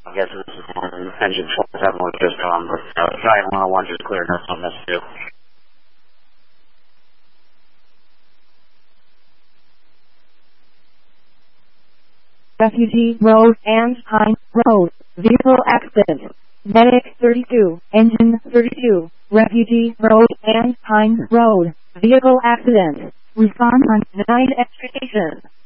I guess this is engine 47 was just on, but Giant 101 just cleared us on this too. Refugee Road and Pine Road, vehicle accident. Medic 32, engine 32, Refugee Road and Pine Road, vehicle accident. Respond on 9 extra station.